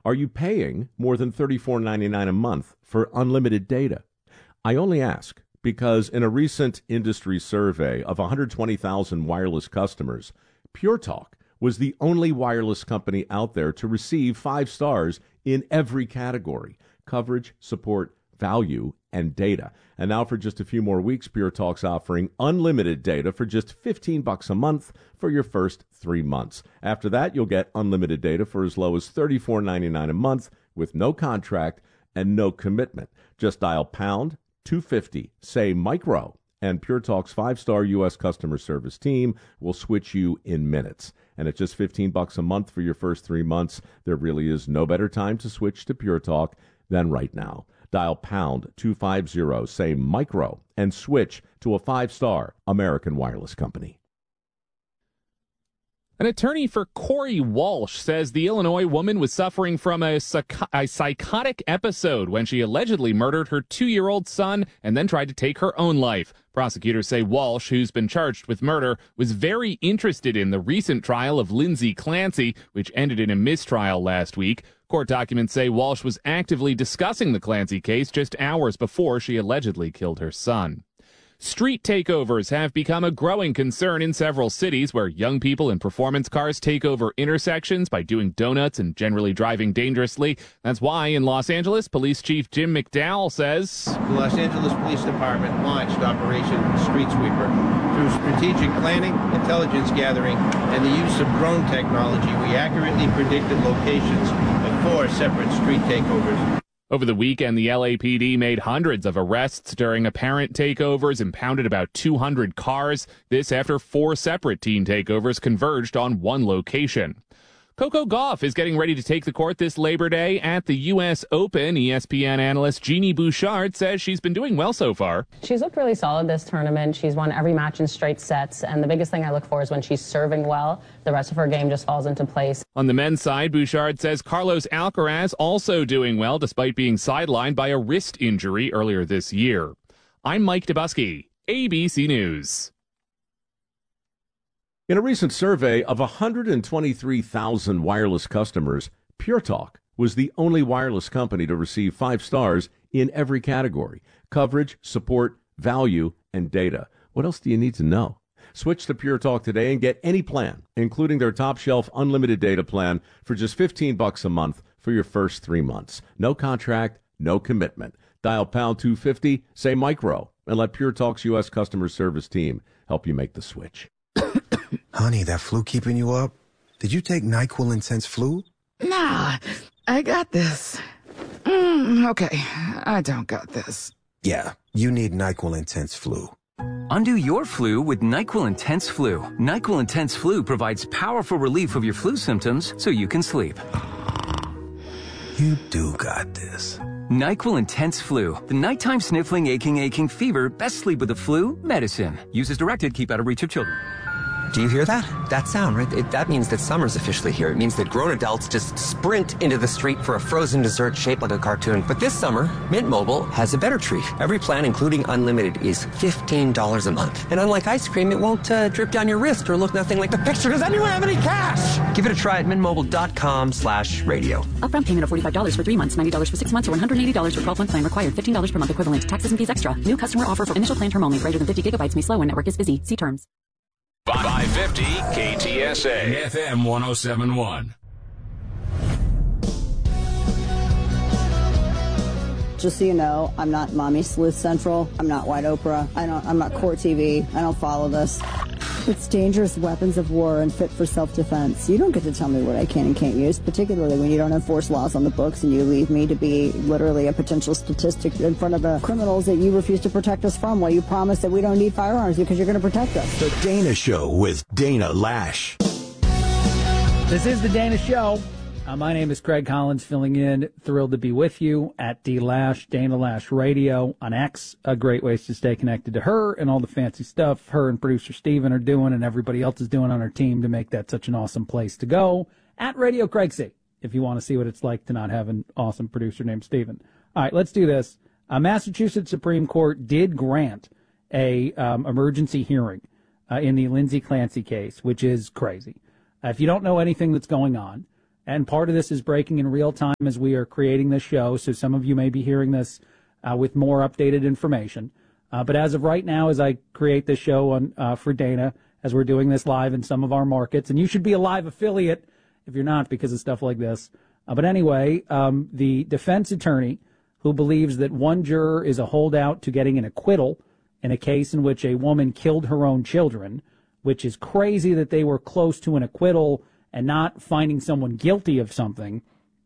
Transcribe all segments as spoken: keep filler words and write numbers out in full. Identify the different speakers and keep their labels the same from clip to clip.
Speaker 1: Are you paying more than thirty-four ninety-nine a month for unlimited data? I only ask because in a recent industry survey of one hundred twenty thousand wireless customers, Pure Talk was the only wireless company out there to receive five stars in every category: coverage, support, value, and data. And now for just a few more weeks, Pure Talk's offering unlimited data for just fifteen bucks a month for your first three months. After that, you'll get unlimited data for as low as thirty-four ninety-nine a month with no contract and no commitment. Just dial pound two fifty, say micro, and Pure Talk's five-star U S customer service team will switch you in minutes. And at just fifteen bucks a month for your first three months, there really is no better time to switch to Pure Talk than right now. Dial pound two fifty, say micro, and switch to a five-star American wireless company.
Speaker 2: An attorney for Corey Walsh says the Illinois woman was suffering from a, psych- a psychotic episode when she allegedly murdered her two-year-old son and then tried to take her own life. Prosecutors say Walsh, who's been charged with murder, was very interested in the recent trial of Lindsay Clancy, which ended in a mistrial last week. Court documents say Walsh was actively discussing the Clancy case just hours before she allegedly killed her son. Street takeovers have become a growing concern in several cities where young people in performance cars take over intersections by doing donuts and generally driving dangerously. That's why in Los Angeles, Police Chief Jim McDowell says,
Speaker 3: the Los Angeles Police Department launched Operation Street Sweeper. Through strategic planning, intelligence gathering, and the use of drone technology, we accurately predicted locations of four separate street takeovers.
Speaker 2: Over the weekend, the L A P D made hundreds of arrests during apparent takeovers, impounded about two hundred cars. This after four separate teen takeovers converged on one location. Coco Gauff is getting ready to take the court this Labor Day at the U S Open. E S P N analyst Jeannie Bouchard says she's been doing well so far.
Speaker 4: She's looked really solid this tournament. She's won every match in straight sets, and the biggest thing I look for is when she's serving well, the rest of her game just falls into place.
Speaker 2: On the men's side, Bouchard says Carlos Alcaraz also doing well despite being sidelined by a wrist injury earlier this year. I'm Mike Dubusky, A B C News.
Speaker 1: In a recent survey of one hundred twenty-three thousand wireless customers, Pure Talk was the only wireless company to receive five stars in every category: coverage, support, value, and data. What else do you need to know? Switch to Pure Talk today and get any plan, including their top-shelf unlimited data plan, for just fifteen bucks a month for your first three months. No contract, no commitment. Dial pound two fifty, say micro, and let Pure Talk's U S customer service team help you make the switch.
Speaker 5: Honey, that flu keeping you up? Did you take NyQuil Intense Flu?
Speaker 6: Nah, I got this. Mm, okay, I don't got this.
Speaker 5: Yeah, you need NyQuil Intense Flu.
Speaker 7: Undo your flu with NyQuil Intense Flu. NyQuil Intense Flu provides powerful relief of your flu symptoms so you can sleep.
Speaker 5: You do got this.
Speaker 7: NyQuil Intense Flu. The nighttime sniffling, aching, aching fever. Best sleep with the flu medicine. Use as directed. Keep out of reach of children.
Speaker 8: Do you hear that? That sound, right? It, that means that summer's officially here. It means that grown adults just sprint into the street for a frozen dessert shaped like a cartoon. But this summer, Mint Mobile has a better treat. Every plan, including unlimited, is fifteen dollars a month. And unlike ice cream, it won't uh, drip down your wrist or look nothing like the picture. Does anyone have any cash? Give it a try at mintmobile.com slash radio.
Speaker 9: Upfront payment of forty-five dollars for three months, ninety dollars for six months, or one hundred eighty dollars for twelve-month plan required. fifteen dollars per month equivalent. Taxes and fees extra. New customer offer for initial plan term only. Greater than fifty gigabytes may slow when network is busy. See terms.
Speaker 10: five fifty K T S A. F M one oh seven point one.
Speaker 11: Just so you know, I'm not Mommy Sleuth Central. I'm not White Oprah. I don't, I'm not Court T V. I don't follow this. It's dangerous weapons of war and fit for self-defense. You don't get to tell me what I can and can't use, particularly when you don't enforce laws on the books and you leave me to be literally a potential statistic in front of the criminals that you refuse to protect us from while you promise that we don't need firearms because you're going to protect us.
Speaker 12: The Dana Show with Dana Lash.
Speaker 13: This is The Dana Show. Uh, my name is Craig Collins, filling in. Thrilled to be with you at D Lash, Dana Lash Radio on X. A great ways to stay connected to her and all the fancy stuff her and producer Steven are doing and everybody else is doing on our team to make that such an awesome place to go. At Radio Craig C, if you want to see what it's like to not have an awesome producer named Steven. All right, let's do this. Uh, Massachusetts Supreme Court did grant a um, emergency hearing uh, in the Lindsay Clancy case, which is crazy. Uh, if you don't know anything that's going on, And part of this is breaking in real time as we are creating this show. So some of you may be hearing this uh, with more updated information. Uh, but as of right now, as I create this show on uh, for Dana, as we're doing this live in some of our markets, and you should be a live affiliate if you're not because of stuff like this. Uh, but anyway, um, the defense attorney who believes that one juror is a holdout to getting an acquittal in a case in which a woman killed her own children, which is crazy that they were close to an acquittal and not finding someone guilty of something.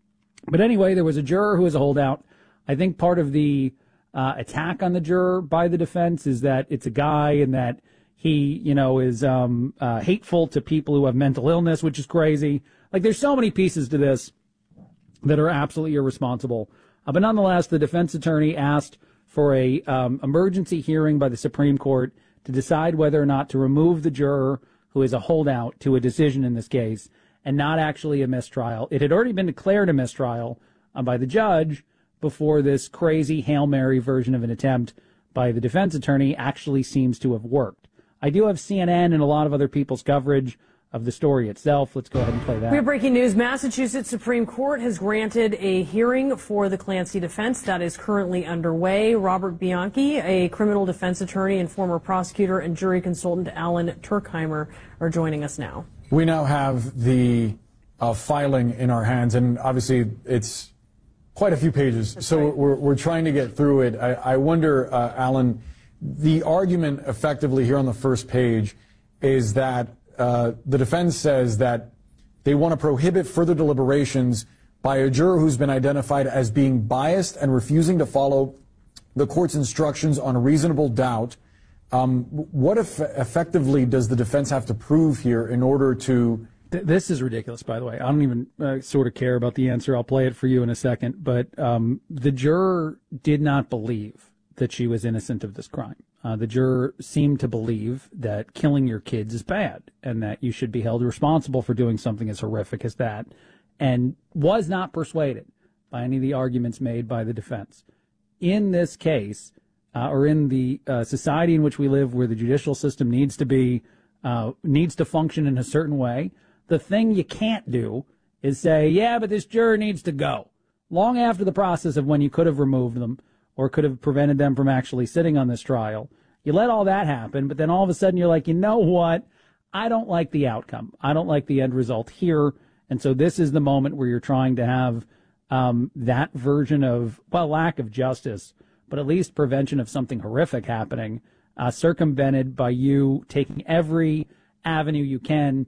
Speaker 13: But anyway, there was a juror who was a holdout. I think part of the uh, attack on the juror by the defense is that it's a guy and that he, you know, is um, uh, hateful to people who have mental illness, which is crazy. Like, there's so many pieces to this that are absolutely irresponsible. Uh, but nonetheless, the defense attorney asked for a um, emergency hearing by the Supreme Court to decide whether or not to remove the juror who is a holdout to a decision in this case and not actually a mistrial. It had already been declared a mistrial uh, by the judge before this crazy Hail Mary version of an attempt by the defense attorney actually seems to have worked. I do have C N N and a lot of other people's coverage of the story itself. Let's go ahead and play that.
Speaker 14: We have breaking news. Massachusetts Supreme Court has granted a hearing for the Clancy defense that is currently underway. Robert Bianchi, a criminal defense attorney and former prosecutor, and jury consultant Alan Turkheimer are joining us now.
Speaker 15: We now have the uh, filing in our hands, and obviously it's quite a few pages, That's so right. we're, we're trying to get through it. I, I wonder, uh, Alan, the argument effectively here on the first page is that Uh, the defense says that they want to prohibit further deliberations by a juror who's been identified as being biased and refusing to follow the court's instructions on reasonable doubt. Um, what eff- effectively does the defense have to prove here in order to...
Speaker 13: Th- this is ridiculous, by the way. I don't even uh, sort of care about the answer. I'll play it for you in a second. But um, the juror did not believe that she was innocent of this crime. Uh, the juror seemed to believe that killing your kids is bad and that you should be held responsible for doing something as horrific as that, and was not persuaded by any of the arguments made by the defense. In this case, uh, or in the uh, society in which we live where the judicial system needs to be, uh, needs to function in a certain way, the thing you can't do is say, yeah, but this juror needs to go. Long after the process of when you could have removed them, or could have prevented them from actually sitting on this trial. You let all that happen, but then all of a sudden you're like, you know what? I don't like the outcome. I don't like the end result here. And so this is the moment where you're trying to have um, that version of, well, lack of justice, but at least prevention of something horrific happening, uh, circumvented by you taking every avenue you can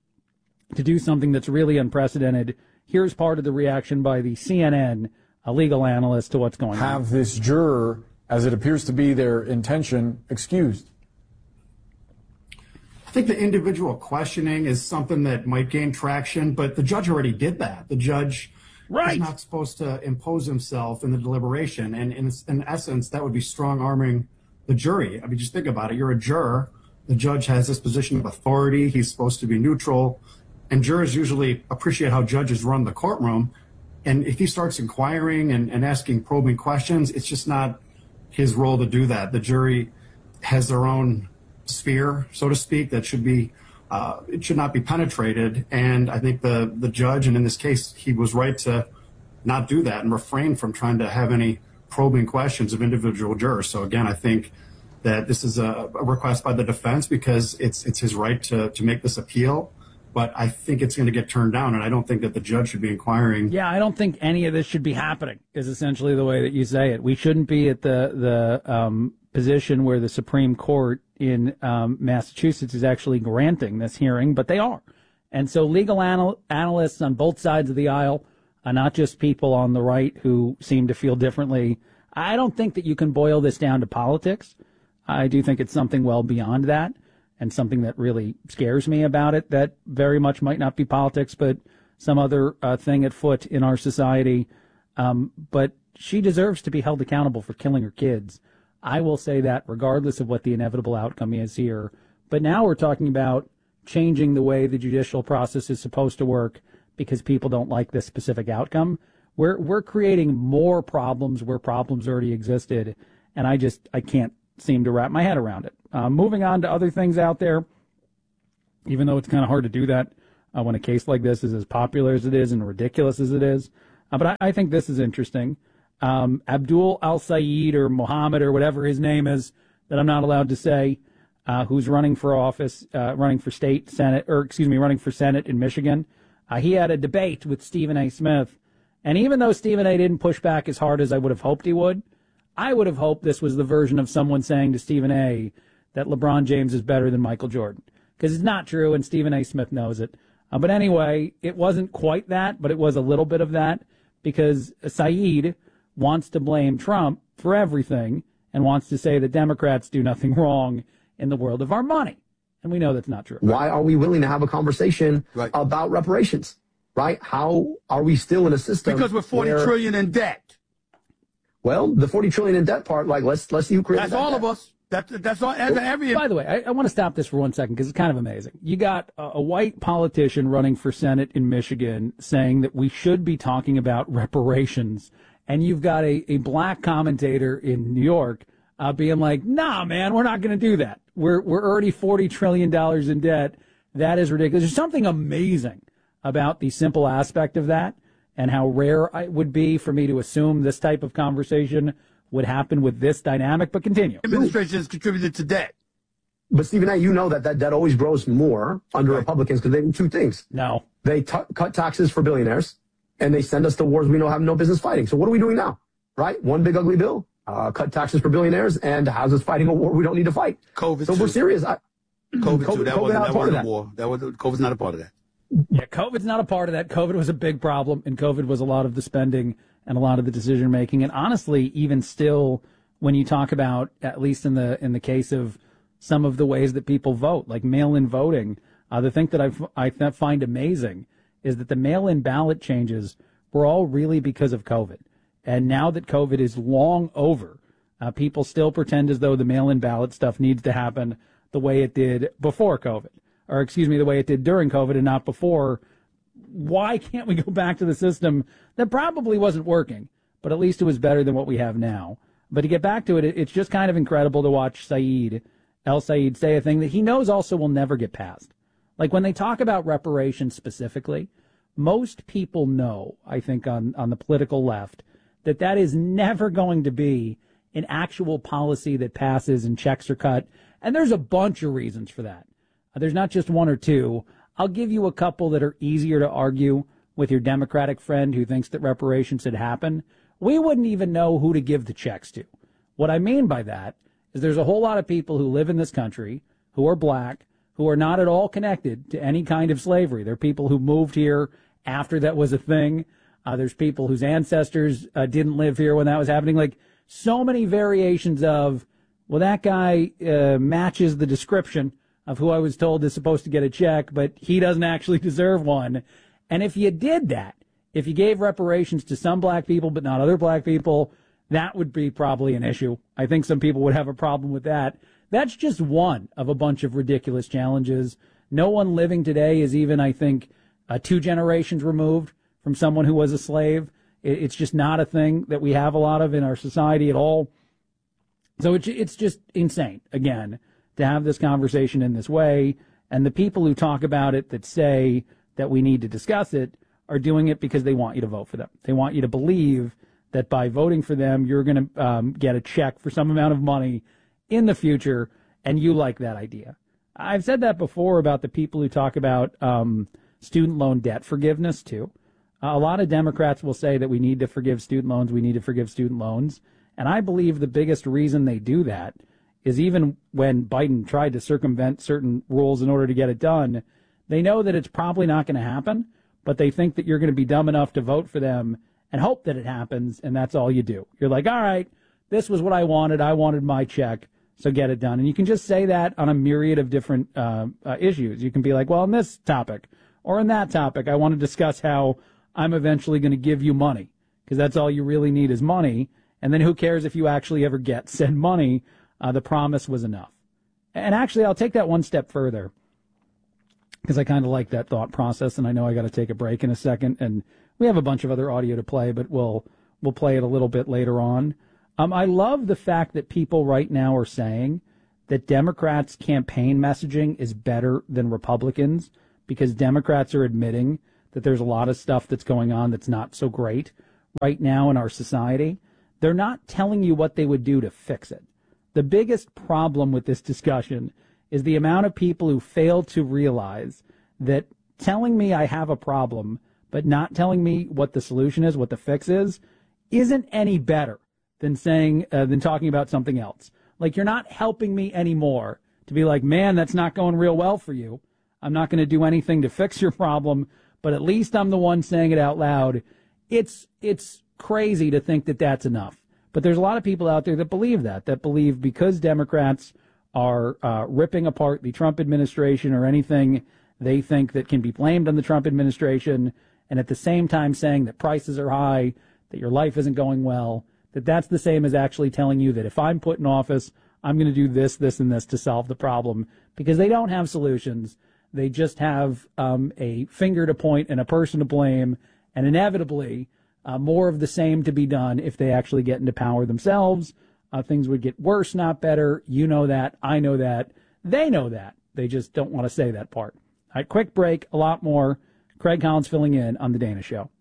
Speaker 13: to do something that's really unprecedented. Here's part of the reaction by the C N N a legal analyst to what's going
Speaker 15: have
Speaker 13: on.
Speaker 15: Have this juror, as it appears to be their intention, excused.
Speaker 16: I think the individual questioning is something that might gain traction, but the judge already did that. The judge right. is not supposed to impose himself in the deliberation, and in, in essence, that would be strong-arming the jury. I mean, just think about it. You're a juror. The judge has this position of authority. He's supposed to be neutral, and jurors usually appreciate how judges run the courtroom. And if he starts inquiring and, and asking probing questions, it's just not his role to do that. The jury has their own sphere, so to speak, that should be, uh, it should not be penetrated. And I think the, the judge, and in this case, he was right to not do that and refrain from trying to have any probing questions of individual jurors. So again, I think that this is a, a request by the defense because it's, it's his right to, to make this appeal. But I think it's going to get turned down, and I don't think that the judge should be inquiring.
Speaker 13: Yeah, I don't think any of this should be happening, is essentially the way that you say it. We shouldn't be at the, the um, position where the Supreme Court in um, Massachusetts is actually granting this hearing, but they are. And so legal anal- analysts on both sides of the aisle, uh, not just people on the right who seem to feel differently, I don't think that you can boil this down to politics. I do think it's something well beyond that. And something that really scares me about it that very much might not be politics, but some other uh, thing at foot in our society. Um, but she deserves to be held accountable for killing her kids. I will say that regardless of what the inevitable outcome is here. But now we're talking about changing the way the judicial process is supposed to work because people don't like this specific outcome. We're, we're creating more problems where problems already existed. And I just, I can't seem to wrap my head around it. Uh, moving on to other things out there, even though it's kind of hard to do that uh, when a case like this is as popular as it is and ridiculous as it is. Uh, but I, I think this is interesting. Um, Abdul Al-Sayed or Mohammed or whatever his name is that I'm not allowed to say, uh, who's running for office, uh, running for state Senate, or excuse me, running for Senate in Michigan. Uh, he had a debate with Stephen A. Smith. And even though Stephen A. didn't push back as hard as I would have hoped he would, I would have hoped this was the version of someone saying to Stephen A. that LeBron James is better than Michael Jordan. Because it's not true, and Stephen A. Smith knows it. Uh, but anyway, it wasn't quite that, but it was a little bit of that, because Saeed wants to blame Trump for everything and wants to say that Democrats do nothing wrong in the world of our money. And we know that's not true.
Speaker 17: Why are we willing to have a conversation right. about reparations? Right? How are we still in a system?
Speaker 18: Because we're forty
Speaker 17: where,
Speaker 18: trillion in debt.
Speaker 17: Well, the forty trillion in debt part, like let's let's see who created
Speaker 18: That's
Speaker 17: that
Speaker 18: all
Speaker 17: debt.
Speaker 18: of us. That, that's all. Every, every,
Speaker 13: By the way, I, I want to stop this for one second because it's kind of amazing. You got a, a white politician running for Senate in Michigan saying that we should be talking about reparations, and you've got a, a black commentator in New York uh, being like, "Nah, man, we're not going to do that. We're we're already forty trillion dollars in debt. That is ridiculous." There's something amazing about the simple aspect of that, and how rare it would be for me to assume this type of conversation would happen with this dynamic. But continue.
Speaker 18: Administration has contributed to debt.
Speaker 17: But Stephen A., you know that that debt always grows more under right. Republicans because they do two things.
Speaker 13: No.
Speaker 17: They t- cut taxes for billionaires, and they send us to wars we know have no business fighting. So what are we doing now? Right? One big ugly bill, uh, cut taxes for billionaires, and has us fighting a war we don't need to fight.
Speaker 18: COVID
Speaker 17: So
Speaker 18: too.
Speaker 17: we're serious. I,
Speaker 18: COVID,
Speaker 17: COVID
Speaker 18: too. That
Speaker 17: COVID
Speaker 18: wasn't, that wasn't
Speaker 17: that.
Speaker 18: a war. That was, COVID's not a part of that.
Speaker 13: Yeah, COVID's not a part of that. COVID was a big problem, and COVID was a lot of the spending and a lot of the decision making. And honestly, even still, when you talk about, at least in the in the case of some of the ways that people vote, like mail-in voting, uh, the thing that I've, I find amazing is that the mail-in ballot changes were all really because of COVID. And now that COVID is long over, uh, people still pretend as though the mail-in ballot stuff needs to happen the way it did before COVID. Or excuse me, the way it did during COVID and not before. Why can't we go back to the system that probably wasn't working, but at least it was better than what we have now? But to get back to it, it's just kind of incredible to watch Saeed, El-Sayed, say a thing that he knows also will never get passed. Like when they talk about reparations specifically, most people know, I think on, on the political left, that that is never going to be an actual policy that passes and checks are cut. And there's a bunch of reasons for that. There's not just one or two. I'll give you a couple that are easier to argue with your Democratic friend who thinks that reparations should happen. We wouldn't even know who to give the checks to. What I mean by that is there's a whole lot of people who live in this country who are black, who are not at all connected to any kind of slavery. They're people who moved here after that was a thing. Uh, there's people whose ancestors uh, didn't live here when that was happening. Like so many variations of, well, that guy uh, matches the description of who I was told is supposed to get a check, but he doesn't actually deserve one. And if you did that, if you gave reparations to some black people but not other black people, that would be probably an issue. I think some people would have a problem with that. That's just one of a bunch of ridiculous challenges. No one living today is even, I think, uh, two generations removed from someone who was a slave. It's just not a thing that we have a lot of in our society at all. So it's, it's just insane, again, to have this conversation in this way. And the people who talk about it that say that we need to discuss it are doing it because they want you to vote for them. They want you to believe that by voting for them, you're going to um, get a check for some amount of money in the future, and you like that idea. I've said that before about the people who talk about um, student loan debt forgiveness, too. Uh, a lot of Democrats will say that we need to forgive student loans, we need to forgive student loans. And I believe the biggest reason they do that is even when Biden tried to circumvent certain rules in order to get it done, they know that it's probably not going to happen, but they think that you're going to be dumb enough to vote for them and hope that it happens, and that's all you do. You're like, all right, this was what I wanted. I wanted my check, so get it done. And you can just say that on a myriad of different uh, uh, issues. You can be like, well, on this topic or on that topic, I want to discuss how I'm eventually going to give you money, because that's all you really need is money. And then who cares if you actually ever get said money? Uh, the promise was enough. And actually, I'll take that one step further, because I kind of like that thought process, and I know I got to take a break in a second, and we have a bunch of other audio to play, but we'll we'll play it a little bit later on. Um, I love the fact that people right now are saying that Democrats' campaign messaging is better than Republicans because Democrats are admitting that there's a lot of stuff that's going on that's not so great right now in our society. They're not telling you what they would do to fix it. The biggest problem with this discussion is the amount of people who fail to realize that telling me I have a problem, but not telling me what the solution is, what the fix is, isn't any better than saying, uh, than talking about something else. Like, you're not helping me anymore to be like, man, that's not going real well for you. I'm not going to do anything to fix your problem, but at least I'm the one saying it out loud. It's, it's crazy to think that that's enough. But there's a lot of people out there that believe that, that believe because Democrats are uh, ripping apart the Trump administration or anything they think that can be blamed on the Trump administration, and at the same time saying that prices are high, that your life isn't going well, that that's the same as actually telling you that if I'm put in office, I'm going to do this, this, and this to solve the problem, because they don't have solutions. They just have um, a finger to point and a person to blame, and inevitably uh, more of the same to be done if they actually get into power themselves. Uh, things would get worse, not better. You know that. I know that. They know that. They just don't want to say that part. All right, quick break, a lot more. Craig Collins filling in on The Dana Show.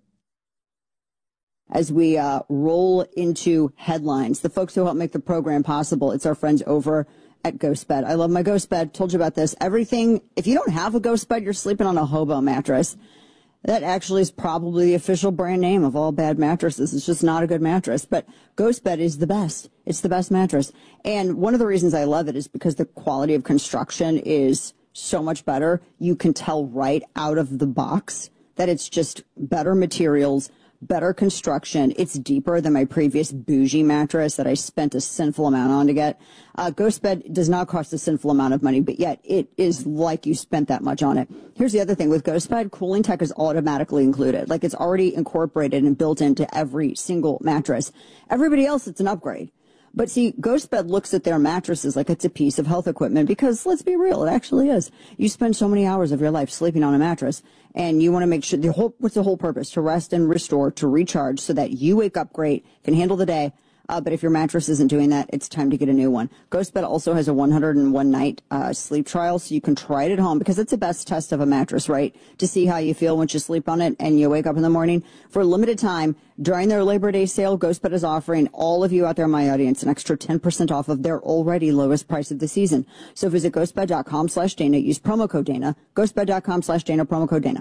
Speaker 11: As we uh, roll into headlines, the folks who help make the program possible, it's our friends over at GhostBed. I love my GhostBed. Told you about this. Everything, if you don't have a GhostBed, you're sleeping on a hobo mattress. That actually is probably the official brand name of all bad mattresses. It's just not a good mattress. But GhostBed is the best. It's the best mattress. And one of the reasons I love it is because the quality of construction is so much better. You can tell right out of the box that it's just better materials, better construction. It's deeper than my previous bougie mattress that I spent a sinful amount on to get. Uh, GhostBed does not cost a sinful amount of money, but yet it is like you spent that much on it. Here's the other thing with GhostBed, cooling tech is automatically included. Like, it's already incorporated and built into every single mattress. Everybody else, it's an upgrade. But see, GhostBed looks at their mattresses like it's a piece of health equipment because, let's be real, it actually is. You spend so many hours of your life sleeping on a mattress, and you want to make sure the whole, what's the whole purpose? To rest and restore, to recharge so that you wake up great, can handle the day. Uh, but if your mattress isn't doing that, it's time to get a new one. GhostBed also has a one hundred one night uh, sleep trial, so you can try it at home because it's the best test of a mattress, right? To see how you feel once you sleep on it and you wake up in the morning. For a limited time, during their Labor Day sale, GhostBed is offering all of you out there, my audience, an extra ten percent off of their already lowest price of the season. So visit ghostbed.com slash Dana. Use promo code Dana. Ghostbed.com slash Dana, promo code Dana.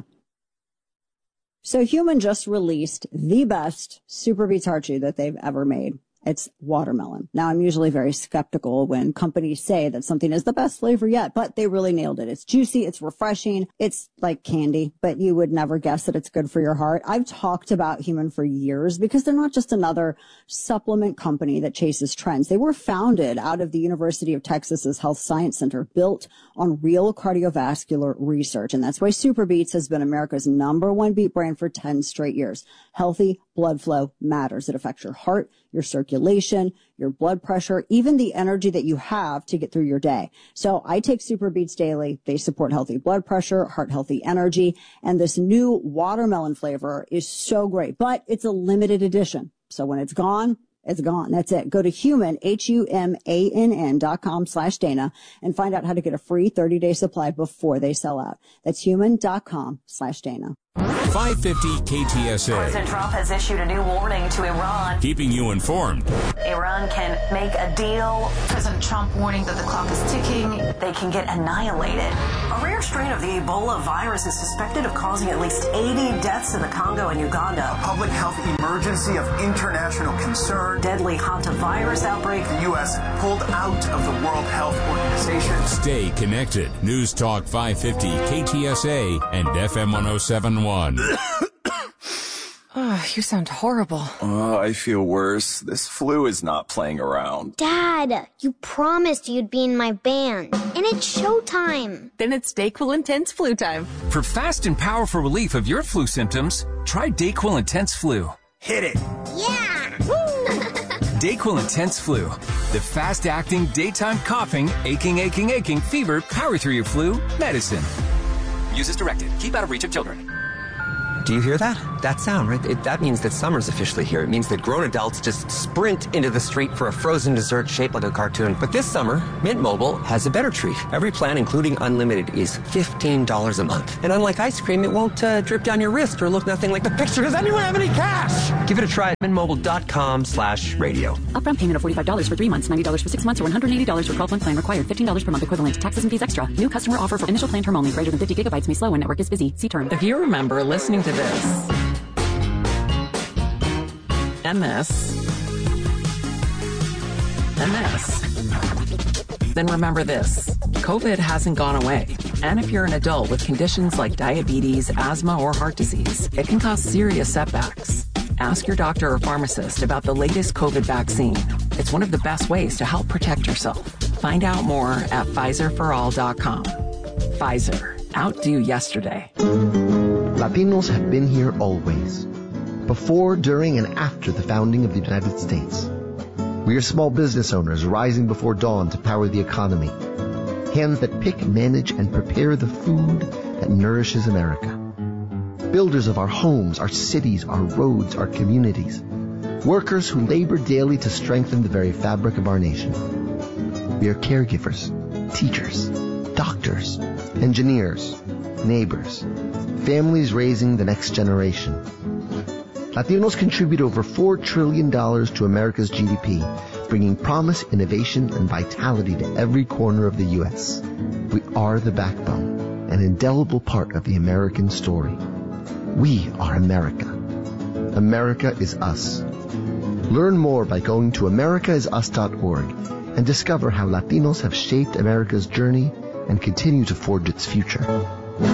Speaker 11: So Human just released the best Super Beets heart chew that they've ever made. It's watermelon. Now, I'm usually very skeptical when companies say that something is the best flavor yet, but they really nailed it. It's juicy. It's refreshing. It's like candy, but you would never guess that it's good for your heart. I've talked about Human for years because they're not just another supplement company that chases trends. They were founded out of the University of Texas's Health Science Center, built on real cardiovascular research. And that's why Super Beets has been America's number one beet brand for ten straight years. Healthy blood flow matters. It affects your heart, your circulation, your blood pressure, even the energy that you have to get through your day. So I take Super Beets daily. They support healthy blood pressure, heart healthy energy, and this new watermelon flavor is so great, but it's a limited edition. So when it's gone, it's gone. That's it. Go to Human, H U M A N N dot com slash Dana and find out how to get a free thirty day supply before they sell out. That's human.com slash Dana.
Speaker 10: five fifty K T S A.
Speaker 19: President Trump has issued a new warning to Iran.
Speaker 10: Keeping you informed.
Speaker 19: Iran can make a deal. President Trump warning that the clock is ticking. They can get annihilated. A rare strain of the Ebola virus is suspected of causing at least eighty deaths in the Congo and Uganda.
Speaker 20: A public health emergency of international concern.
Speaker 19: Deadly hantavirus outbreak.
Speaker 20: The U S pulled out of the World Health Organization.
Speaker 10: Stay connected. News Talk five fifty K T S A and F M one oh seven point one.
Speaker 21: Oh, you sound horrible.
Speaker 22: Oh, I feel worse. This flu is not playing around.
Speaker 23: Dad, you promised you'd be in my band, and it's showtime.
Speaker 21: Then it's DayQuil Intense Flu time.
Speaker 7: For fast and powerful relief of your flu symptoms, try DayQuil Intense Flu.
Speaker 22: Hit it.
Speaker 23: Yeah!
Speaker 7: DayQuil Intense Flu. The fast-acting, daytime coughing, aching, aching, aching, fever, power through your flu medicine. Use as directed. Keep out of reach of children.
Speaker 8: Do you hear that? that sound, right? It, that means that summer's officially here. It means that grown adults just sprint into the street for a frozen dessert shaped like a cartoon. But this summer, Mint Mobile has a better treat. Every plan, including unlimited, is fifteen dollars a month. And unlike ice cream, it won't uh, drip down your wrist or look nothing like the picture. Does anyone have any cash? Give it a try at mintmobile.com slash radio.
Speaker 9: Upfront payment of forty-five dollars for three months, ninety dollars for six months, or one hundred eighty dollars for twelve-month plan required. fifteen dollars per month equivalent. Taxes and fees extra. New customer offer for initial plan term only. Greater than fifty gigabytes may slow when network is busy. See term.
Speaker 2: If you remember listening to this and this and this, then remember this. COVID hasn't gone away. And if you're an adult with conditions like diabetes, asthma, or heart disease, it can cause serious setbacks. Ask your doctor or pharmacist about the latest COVID vaccine. It's one of the best ways to help protect yourself. Find out more at Pfizer for all dot com. Pfizer. Outdo yesterday.
Speaker 3: Latinos have been here always. Before, during, and after the founding of the United States. We are small business owners rising before dawn to power the economy. Hands that pick, manage, and prepare the food that nourishes America. Builders of our homes, our cities, our roads, our communities. Workers who labor daily to strengthen the very fabric of our nation. We are caregivers, teachers, doctors, engineers, neighbors, families raising the next generation. Latinos contribute over four trillion dollars to America's G D P, bringing promise, innovation, and vitality to every corner of the U S. We are the backbone, an indelible part of the American story. We are America. America is us. Learn more by going to america is us dot org and discover how Latinos have shaped America's journey and continue to forge its future.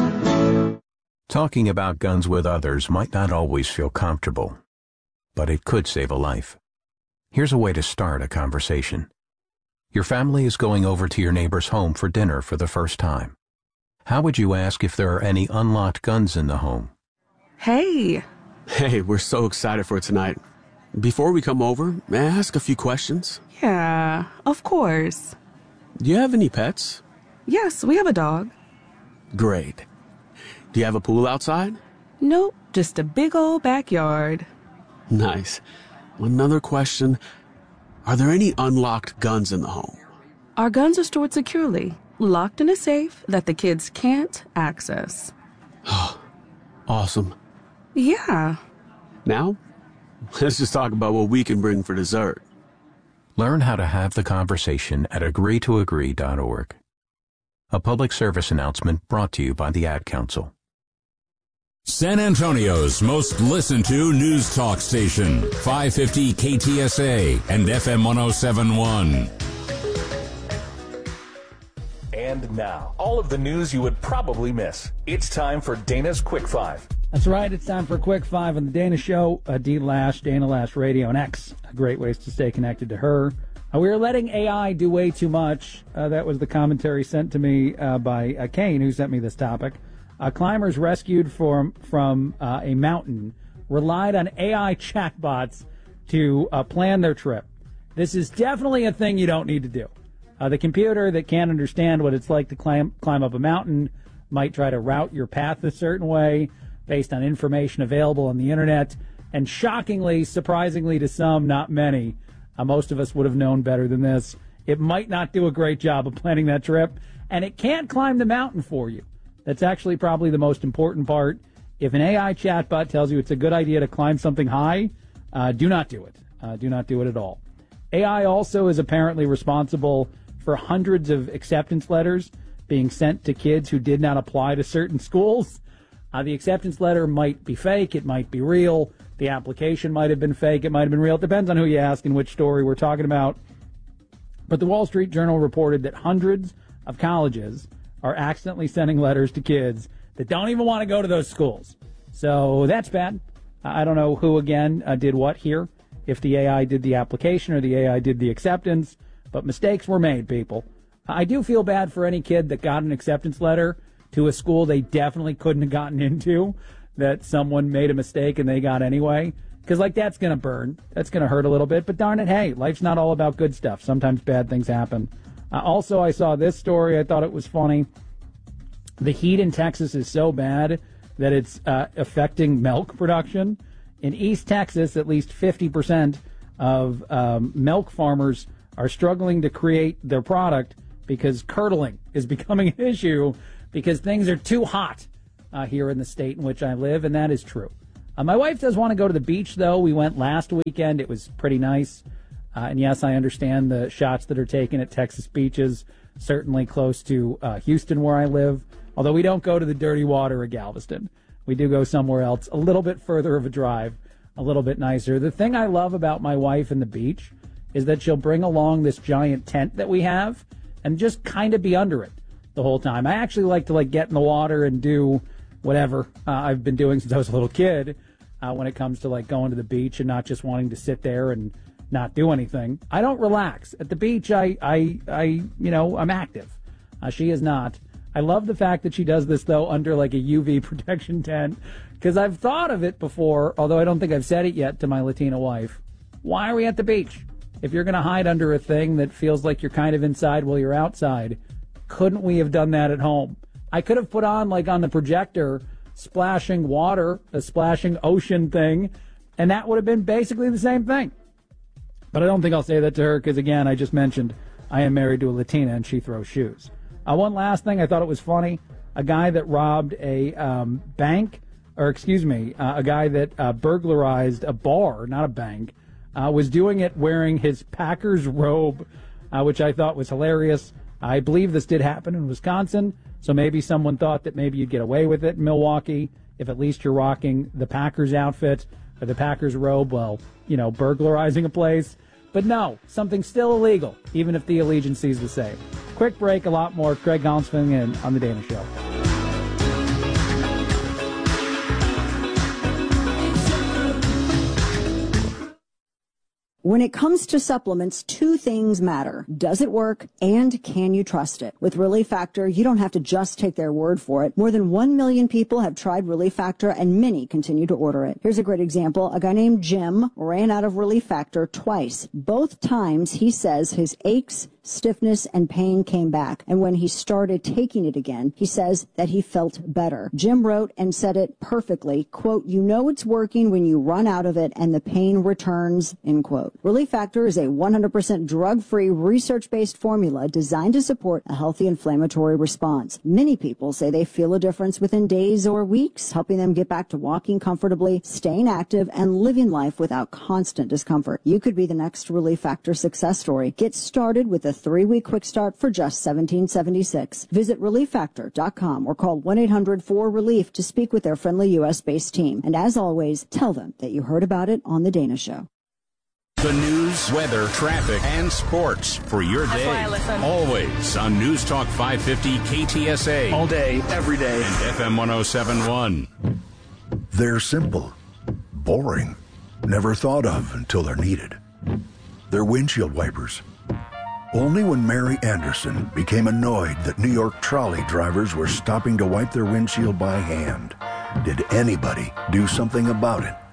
Speaker 12: Talking about guns with others might not always feel comfortable, but it could save a life. Here's a way to start a conversation. Your family is going over to your neighbor's home for dinner for the first time. How would you ask if there are any unlocked guns in the home?
Speaker 4: Hey. Hey, we're so excited for tonight. Before we come over, may I ask a few questions?
Speaker 24: Yeah, of course.
Speaker 4: Do you have any pets?
Speaker 24: Yes, we have a dog.
Speaker 4: Great. Do you have a pool outside?
Speaker 24: Nope, just a big old backyard.
Speaker 4: Nice. Another question. Are there any unlocked guns in the home?
Speaker 24: Our guns are stored securely, locked in a safe that the kids can't access.
Speaker 4: Awesome.
Speaker 24: Yeah.
Speaker 4: Now, let's just talk about what we can bring for dessert.
Speaker 12: Learn how to have the conversation at agree to agree dot org. A public service announcement brought to you by the Ad Council.
Speaker 10: San Antonio's most listened to news talk station, five fifty K T S A and F M one oh seven point one.
Speaker 25: And now, all of the news you would probably miss. It's time for Dana's Quick Five.
Speaker 13: That's right. It's time for a Quick Five on the Dana Show. Uh, D. Lash, Dana Lash Radio, and X. Great ways to stay connected to her. Uh, we are letting A I do way too much. Uh, that was the commentary sent to me uh, by uh, Kane, who sent me this topic. Uh, climbers rescued from from uh, a mountain relied on A I chatbots to uh, plan their trip. This is definitely a thing you don't need to do. Uh, the computer that can't understand what it's like to climb climb up a mountain might try to route your path a certain way based on information available on the internet. And shockingly, surprisingly to some, not many, uh, most of us would have known better than this. It might not do a great job of planning that trip, and it can't climb the mountain for you. That's actually probably the most important part. If an A I chatbot tells you it's a good idea to climb something high, uh, do not do it. Uh, do not do it at all. A I also is apparently responsible for hundreds of acceptance letters being sent to kids who did not apply to certain schools. Uh, the acceptance letter might be fake. It might be real. The application might have been fake. It might have been real. It depends on who you ask and which story we're talking about. But the Wall Street Journal reported that hundreds of colleges are accidentally sending letters to kids that don't even want to go to those schools. So that's bad. I don't know who, again, uh, did what here, if the A I did the application or the A I did the acceptance, but mistakes were made, people. I do feel bad for any kid that got an acceptance letter to a school they definitely couldn't have gotten into, that someone made a mistake and they got anyway, because, like, that's going to burn. That's going to hurt a little bit, but darn it, hey, life's not all about good stuff. Sometimes bad things happen. Uh, also, I saw this story. I thought it was funny. The heat in Texas is so bad that it's uh, affecting milk production. In East Texas, at least fifty percent of um, milk farmers are struggling to create their product because curdling is becoming an issue because things are too hot uh, here in the state in which I live, and that is true. Uh, my wife does want to go to the beach, though. We went last weekend. It was pretty nice. Uh, and, yes, I understand the shots that are taken at Texas beaches, certainly close to uh, Houston where I live, although we don't go to the dirty water of Galveston. We do go somewhere else, a little bit further of a drive, a little bit nicer. The thing I love about my wife and the beach is that she'll bring along this giant tent that we have and just kind of be under it the whole time. I actually like to like get in the water and do whatever uh, I've been doing since I was a little kid uh, when it comes to like going to the beach and not just wanting to sit there and not do anything. I don't relax. At the beach, I, I, I you know, I'm active. Uh, she is not. I love the fact that she does this, though, under like a U V protection tent, because I've thought of it before, although I don't think I've said it yet to my Latina wife. Why are we at the beach? If you're going to hide under a thing that feels like you're kind of inside while you're outside, couldn't we have done that at home? I could have put on, like on the projector, splashing water, a splashing ocean thing, and that would have been basically the same thing. But I don't think I'll say that to her because, again, I just mentioned I am married to a Latina and she throws shoes. Uh, one last thing, I thought it was funny. A guy that robbed a um, bank, or excuse me, uh, a guy that uh, burglarized a bar, not a bank, uh, was doing it wearing his Packers robe, uh, which I thought was hilarious. I believe this did happen in Wisconsin, so maybe someone thought that maybe you'd get away with it in Milwaukee if at least you're rocking the Packers outfit or the Packers robe while, you know, burglarizing a place. But no, something still illegal, even if the allegiance is the same. Quick break, a lot more. Craig Collins filling in on The Dana Show.
Speaker 11: When it comes to supplements, two things matter. Does it work, and can you trust it? With Relief Factor, you don't have to just take their word for it. More than one million people have tried Relief Factor, and many continue to order it. Here's a great example. A guy named Jim ran out of Relief Factor twice. Both times, he says his aches, stiffness, and pain came back. And when he started taking it again, he says that he felt better. Jim wrote and said it perfectly, quote, "You know it's working when you run out of it and the pain returns," end quote. Relief Factor is a one hundred percent drug-free, research-based formula designed to support a healthy inflammatory response. Many people say they feel a difference within days or weeks, helping them get back to walking comfortably, staying active, and living life without constant discomfort. You could be the next Relief Factor success story. Get started with a three-week quick start for just seventeen seventy-six. Visit relief factor dot com or call one eight hundred four relief to speak with their friendly U S-based team. And as always, tell them that you heard about it on The Dana Show.
Speaker 10: The news, weather, traffic, and sports for your
Speaker 21: That's
Speaker 10: day.
Speaker 21: why I listen.
Speaker 10: Always on News Talk five fifty K T S A.
Speaker 18: All day, every day.
Speaker 10: And F M one oh seven point one.
Speaker 1: They're simple, boring, never thought of until they're needed. They're windshield wipers. Only when Mary Anderson became annoyed that New York trolley drivers were stopping to wipe their windshield by hand did anybody do something about it.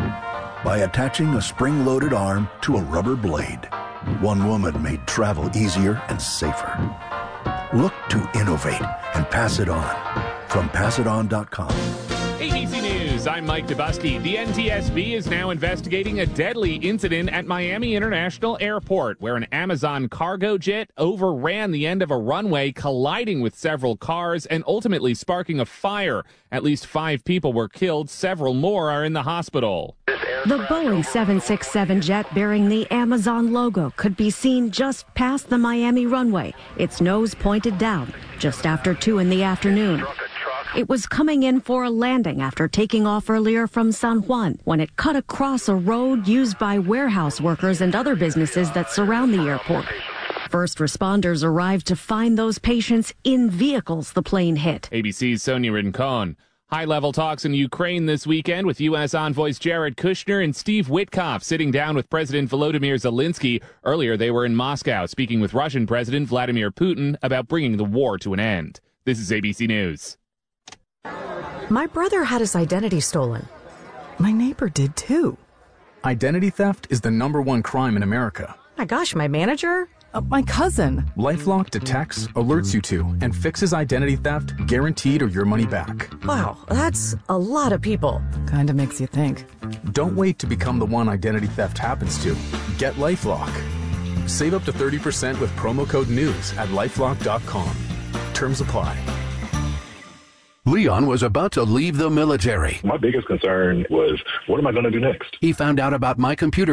Speaker 1: By attaching a spring-loaded arm to a rubber blade, one woman made travel easier and safer. Look to innovate and pass it on. From pass it on dot com.
Speaker 5: A B C News, I'm Mike Dubusky. The N T S B is now investigating a deadly incident at Miami International Airport, where an Amazon cargo jet overran the end of a runway, colliding with several cars and ultimately sparking a fire. At least five people were killed. Several more are in the hospital.
Speaker 6: The Boeing seven sixty-seven jet bearing the Amazon logo could be seen just past the Miami runway, its nose pointed down, just after two in the afternoon. It was coming in for a landing after taking off earlier from San Juan when it cut across a road used by warehouse workers and other businesses that surround the airport. First responders arrived to find those patients in vehicles the plane hit.
Speaker 5: A B C's Sonia Rincon. High-level talks in Ukraine this weekend with U S envoys Jared Kushner and Steve Witkoff sitting down with President Volodymyr Zelensky. Earlier, they were in Moscow speaking with Russian President Vladimir Putin about bringing the war to an end. This is A B C News.
Speaker 14: My brother had his identity stolen. My neighbor did too.
Speaker 15: Identity theft is the number one crime in America.
Speaker 14: My gosh, my manager
Speaker 15: Uh, my cousin.
Speaker 16: LifeLock detects, alerts you to, and fixes identity theft, guaranteed or your money back.
Speaker 14: Wow, that's a lot of people.
Speaker 15: Kinda makes you think.
Speaker 16: Don't wait to become the one identity theft happens to. Get LifeLock. Save up to thirty percent with promo code NEWS at lifelock dot com. Terms apply.
Speaker 17: Leon was about to leave the military.
Speaker 19: My biggest concern was, what am I going to do next?
Speaker 17: He found out about My Computer